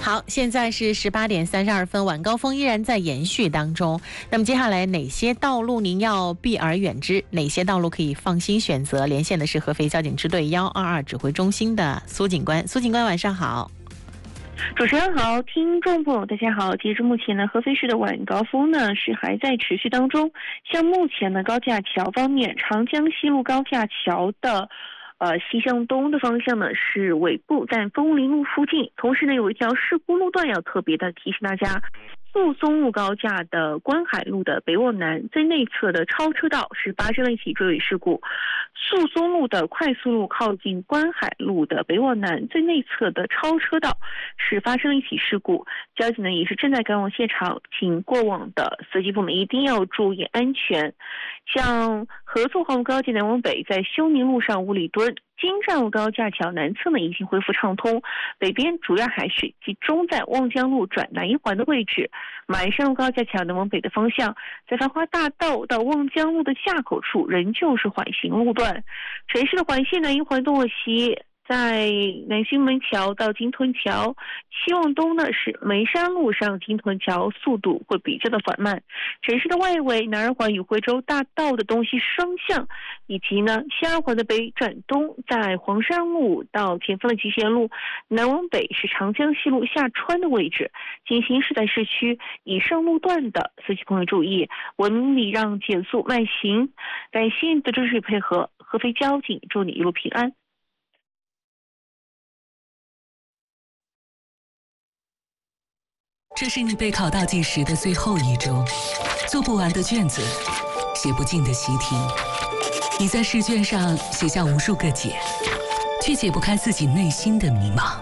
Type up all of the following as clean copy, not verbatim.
好，现在是18:32，晚高峰依然在延续当中。那么接下来哪些道路您要避而远之？哪些道路可以放心选择？连线的是合肥交警支队122指挥中心的苏警官。苏警官，晚上好。 主持人好，听众朋友大家好。截至目前呢，合肥市的晚高峰呢是还在持续当中。像目前呢高架桥方面，长江西路高架桥的西向东的方向呢是尾部在枫林路附近，同时呢有一条事故路段要特别的提醒大家。宿松路高架的观海路的北往南最内侧的超车道是发生了一起追尾事故。宿松路的快速路靠近观海路的北往南最内侧的超车道是发生了一起事故。交警呢也是正在赶往现场，请过往的司机朋友们一定要注意安全。像合作黄路高架南往北在休宁路上五里墩，京站路高架桥南侧呢已经恢复畅通，北边主要还是集中在望江路转南一环的位置。马鞍山路高架桥南往北的方向，在繁华大道到望江路的下口处仍旧是缓行路段。城市的环线南一环东往西，在南新门桥到金屯桥，西往东呢是梅山路上金屯桥，速度会比较的缓慢。城市的外围，南二环与惠州大道的东西双向，以及呢西二环的北转东，在黄山路到前方的集贤路，南往北是长江西路下穿的位置。进行时在市区以上路段的司机朋友注意，文明礼让，减速慢行。感谢你的支持配合，合肥交警祝你一路平安。 这是你备考倒计时的最后一周，做不完的卷子，写不尽的习题。你在试卷上写下无数个解，却解不开自己内心的迷茫。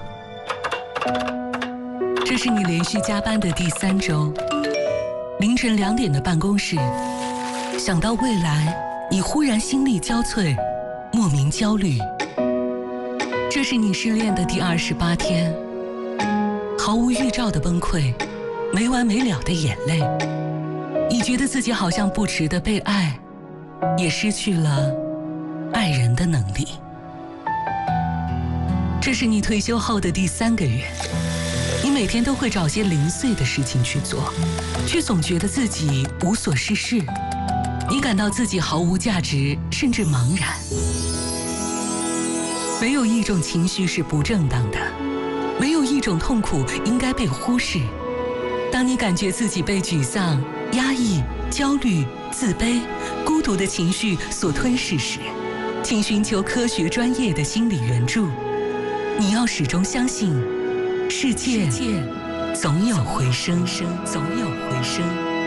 这是你连续加班的第3周，凌晨2点的办公室，想到未来，你忽然心力交瘁，莫名焦虑。这是你失恋的第28天，毫无预兆的崩溃，没完没了的眼泪。你觉得自己好像不值得被爱，也失去了爱人的能力。这是你退休后的第3个月，你每天都会找些零碎的事情去做，却总觉得自己无所事事。你感到自己毫无价值，甚至茫然。没有一种情绪是不正当的，没有一种痛苦应该被忽视。当你感觉自己被沮丧、压抑、焦虑、自卑、孤独的情绪所吞噬时，请寻求科学专业的心理援助。你要始终相信，世界总有回声，总有回声。